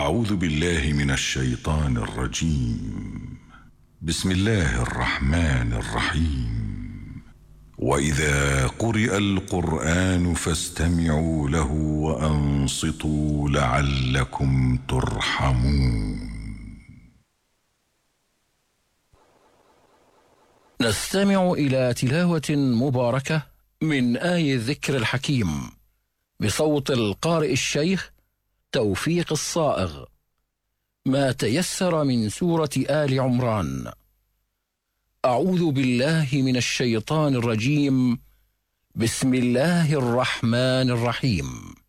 أعوذ بالله من الشيطان الرجيم. بسم الله الرحمن الرحيم. وإذا قرئ القرآن فاستمعوا له وأنصتوا لعلكم ترحمون. نستمع إلى تلاوة مباركة من آي الذكر الحكيم بصوت القارئ الشيخ توفيق الصائغ، ما تيسر من سورة آل عمران. أعوذ بالله من الشيطان الرجيم. بسم الله الرحمن الرحيم.